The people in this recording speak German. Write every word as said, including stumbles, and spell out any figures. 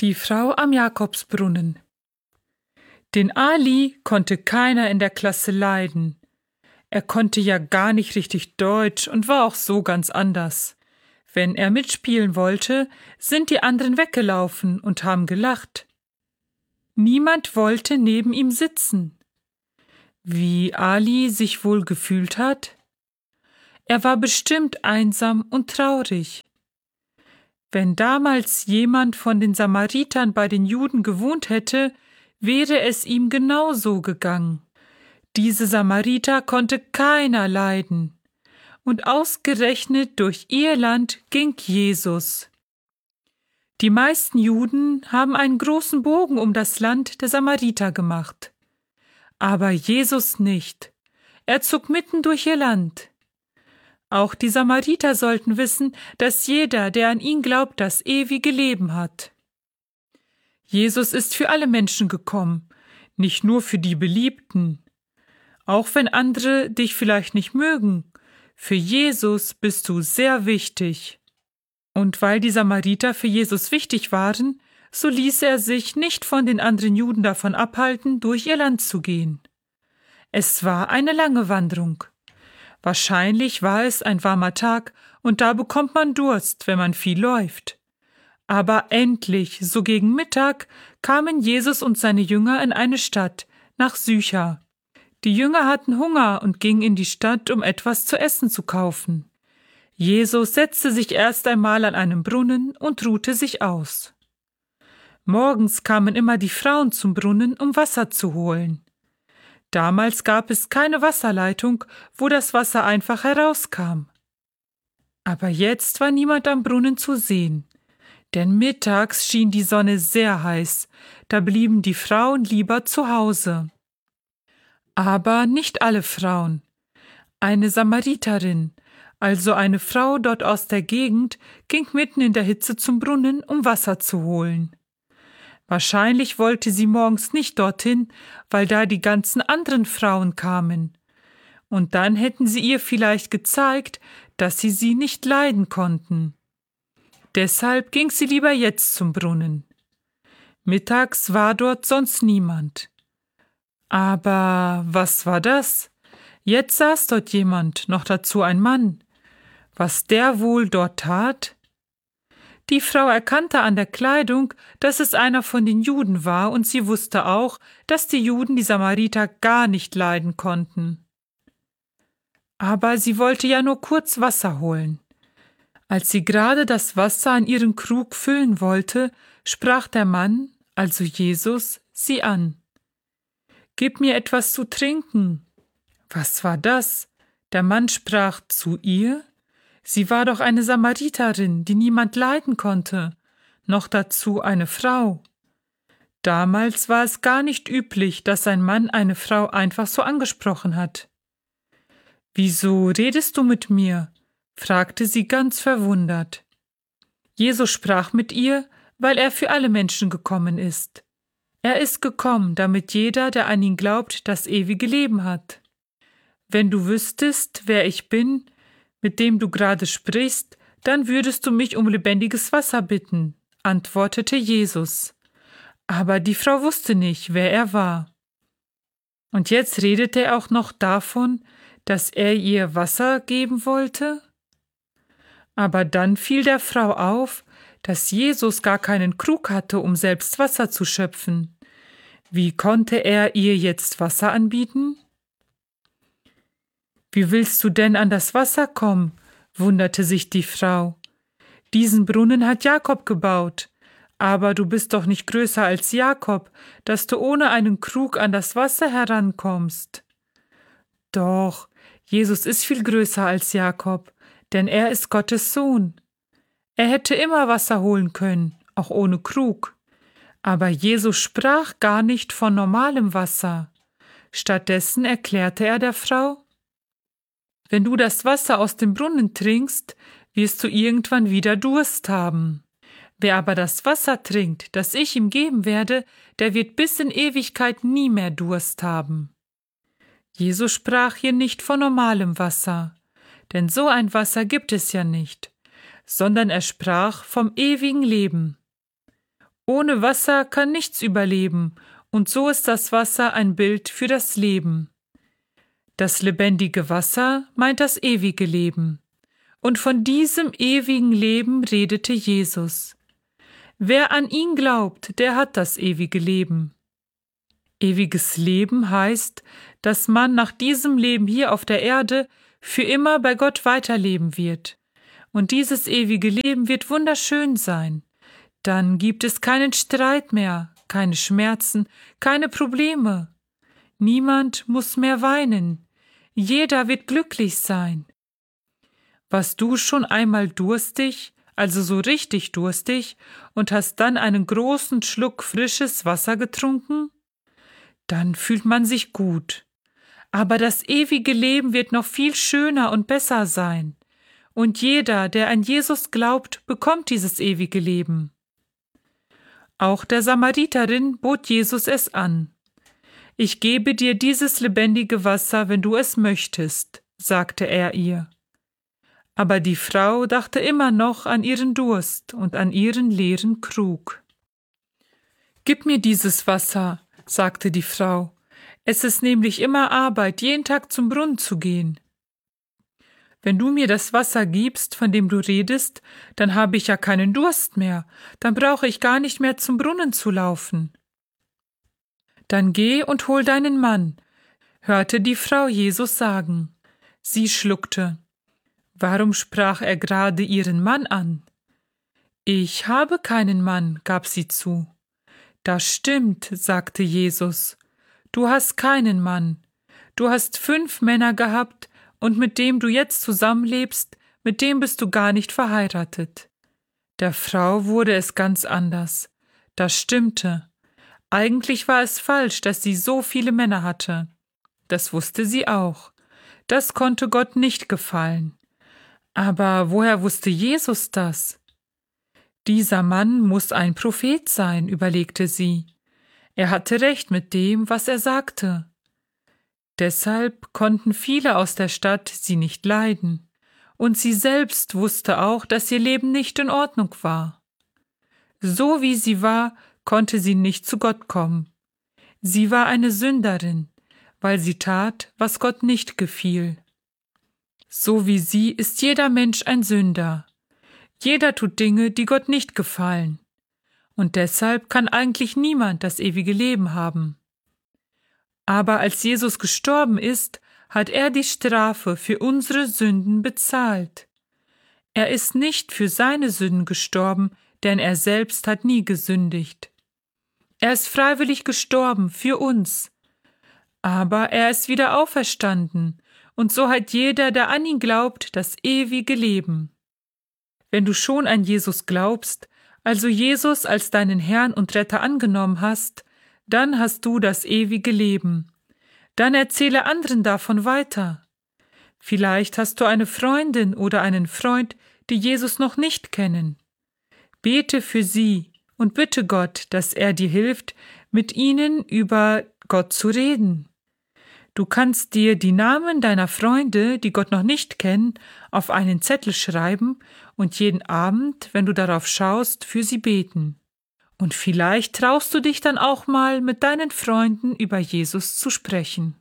Die Frau am Jakobsbrunnen. Den Ali konnte keiner in der Klasse leiden. Er konnte ja gar nicht richtig Deutsch und war auch so ganz anders. Wenn er mitspielen wollte, sind die anderen weggelaufen und haben gelacht. Niemand wollte neben ihm sitzen. Wie Ali sich wohl gefühlt hat? Er war bestimmt einsam und traurig. Wenn damals jemand von den Samaritern bei den Juden gewohnt hätte, wäre es ihm genauso gegangen. Diese Samariter konnte keiner leiden. Und ausgerechnet durch ihr Land ging Jesus. Die meisten Juden haben einen großen Bogen um das Land der Samariter gemacht. Aber Jesus nicht. Er zog mitten durch ihr Land. Auch die Samariter sollten wissen, dass jeder, der an ihn glaubt, das ewige Leben hat. Jesus ist für alle Menschen gekommen, nicht nur für die Beliebten. Auch wenn andere dich vielleicht nicht mögen, für Jesus bist du sehr wichtig. Und weil die Samariter für Jesus wichtig waren, so ließ er sich nicht von den anderen Juden davon abhalten, durch ihr Land zu gehen. Es war eine lange Wanderung. Wahrscheinlich war es ein warmer Tag und da bekommt man Durst, wenn man viel läuft. Aber endlich, so gegen Mittag, kamen Jesus und seine Jünger in eine Stadt, nach Sychar. Die Jünger hatten Hunger und gingen in die Stadt, um etwas zu essen zu kaufen. Jesus setzte sich erst einmal an einem Brunnen und ruhte sich aus. Morgens kamen immer die Frauen zum Brunnen, um Wasser zu holen. Damals gab es keine Wasserleitung, wo das Wasser einfach herauskam. Aber jetzt war niemand am Brunnen zu sehen, denn mittags schien die Sonne sehr heiß, da blieben die Frauen lieber zu Hause. Aber nicht alle Frauen. Eine Samariterin, also eine Frau dort aus der Gegend, ging mitten in der Hitze zum Brunnen, um Wasser zu holen. Wahrscheinlich wollte sie morgens nicht dorthin, weil da die ganzen anderen Frauen kamen. Und dann hätten sie ihr vielleicht gezeigt, dass sie sie nicht leiden konnten. Deshalb ging sie lieber jetzt zum Brunnen. Mittags war dort sonst niemand. Aber was war das? Jetzt saß dort jemand, noch dazu ein Mann. Was der wohl dort tat? Die Frau erkannte an der Kleidung, dass es einer von den Juden war, und sie wusste auch, dass die Juden die Samariter gar nicht leiden konnten. Aber sie wollte ja nur kurz Wasser holen. Als sie gerade das Wasser an ihren Krug füllen wollte, sprach der Mann, also Jesus, sie an. »Gib mir etwas zu trinken.« Was war das? Der Mann sprach zu ihr. Sie war doch eine Samariterin, die niemand leiden konnte, noch dazu eine Frau. Damals war es gar nicht üblich, dass ein Mann eine Frau einfach so angesprochen hat. »Wieso redest du mit mir?« fragte sie ganz verwundert. Jesus sprach mit ihr, weil er für alle Menschen gekommen ist. Er ist gekommen, damit jeder, der an ihn glaubt, das ewige Leben hat. Wenn du wüsstest, wer ich bin, mit dem du gerade sprichst, dann würdest du mich um lebendiges Wasser bitten, antwortete Jesus. Aber die Frau wusste nicht, wer er war. Und jetzt redete er auch noch davon, dass er ihr Wasser geben wollte? Aber dann fiel der Frau auf, dass Jesus gar keinen Krug hatte, um selbst Wasser zu schöpfen. Wie konnte er ihr jetzt Wasser anbieten? »Wie willst du denn an das Wasser kommen?« wunderte sich die Frau. »Diesen Brunnen hat Jakob gebaut, aber du bist doch nicht größer als Jakob, dass du ohne einen Krug an das Wasser herankommst.« Doch, Jesus ist viel größer als Jakob, denn er ist Gottes Sohn. Er hätte immer Wasser holen können, auch ohne Krug. Aber Jesus sprach gar nicht von normalem Wasser. Stattdessen erklärte er der Frau: Wenn du das Wasser aus dem Brunnen trinkst, wirst du irgendwann wieder Durst haben. Wer aber das Wasser trinkt, das ich ihm geben werde, der wird bis in Ewigkeit nie mehr Durst haben. Jesus sprach hier nicht von normalem Wasser, denn so ein Wasser gibt es ja nicht, sondern er sprach vom ewigen Leben. Ohne Wasser kann nichts überleben, und so ist das Wasser ein Bild für das Leben. Das lebendige Wasser meint das ewige Leben. Und von diesem ewigen Leben redete Jesus. Wer an ihn glaubt, der hat das ewige Leben. Ewiges Leben heißt, dass man nach diesem Leben hier auf der Erde für immer bei Gott weiterleben wird. Und dieses ewige Leben wird wunderschön sein. Dann gibt es keinen Streit mehr, keine Schmerzen, keine Probleme. Niemand muss mehr weinen. Jeder wird glücklich sein. Warst du schon einmal durstig, also so richtig durstig, und hast dann einen großen Schluck frisches Wasser getrunken? Dann fühlt man sich gut. Aber das ewige Leben wird noch viel schöner und besser sein. Und jeder, der an Jesus glaubt, bekommt dieses ewige Leben. Auch der Samariterin bot Jesus es an. »Ich gebe dir dieses lebendige Wasser, wenn du es möchtest«, sagte er ihr. Aber die Frau dachte immer noch an ihren Durst und an ihren leeren Krug. »Gib mir dieses Wasser«, sagte die Frau. »Es ist nämlich immer Arbeit, jeden Tag zum Brunnen zu gehen.« »Wenn du mir das Wasser gibst, von dem du redest, dann habe ich ja keinen Durst mehr, dann brauche ich gar nicht mehr zum Brunnen zu laufen.« »Dann geh und hol deinen Mann«, hörte die Frau Jesus sagen. Sie schluckte. Warum sprach er gerade ihren Mann an? »Ich habe keinen Mann«, gab sie zu. »Das stimmt«, sagte Jesus. »Du hast keinen Mann. Du hast fünf Männer gehabt, und mit dem du jetzt zusammenlebst, mit dem bist du gar nicht verheiratet.« Der Frau wurde es ganz anders. Das stimmte. Eigentlich war es falsch, dass sie so viele Männer hatte. Das wusste sie auch. Das konnte Gott nicht gefallen. Aber woher wusste Jesus das? Dieser Mann muss ein Prophet sein, überlegte sie. Er hatte recht mit dem, was er sagte. Deshalb konnten viele aus der Stadt sie nicht leiden. Und sie selbst wusste auch, dass ihr Leben nicht in Ordnung war. So wie sie war, konnte sie nicht zu Gott kommen. Sie war eine Sünderin, weil sie tat, was Gott nicht gefiel. So wie sie ist jeder Mensch ein Sünder. Jeder tut Dinge, die Gott nicht gefallen. Und deshalb kann eigentlich niemand das ewige Leben haben. Aber als Jesus gestorben ist, hat er die Strafe für unsere Sünden bezahlt. Er ist nicht für seine Sünden gestorben, denn er selbst hat nie gesündigt. Er ist freiwillig gestorben für uns. Aber er ist wieder auferstanden, und so hat jeder, der an ihn glaubt, das ewige Leben. Wenn du schon an Jesus glaubst, also Jesus als deinen Herrn und Retter angenommen hast, dann hast du das ewige Leben. Dann erzähle anderen davon weiter. Vielleicht hast du eine Freundin oder einen Freund, die Jesus noch nicht kennen. Bete für sie und bitte Gott, dass er dir hilft, mit ihnen über Gott zu reden. Du kannst dir die Namen deiner Freunde, die Gott noch nicht kennen, auf einen Zettel schreiben und jeden Abend, wenn du darauf schaust, für sie beten. Und vielleicht traust du dich dann auch mal, mit deinen Freunden über Jesus zu sprechen.